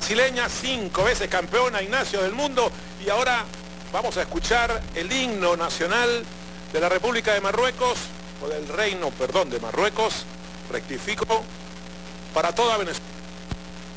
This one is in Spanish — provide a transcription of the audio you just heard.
brasileña, 5 veces campeona, Ignacio, del mundo. Y ahora vamos a escuchar el himno nacional de la República de Marruecos, o del Reino, perdón, de Marruecos, rectifico, para toda Venezuela.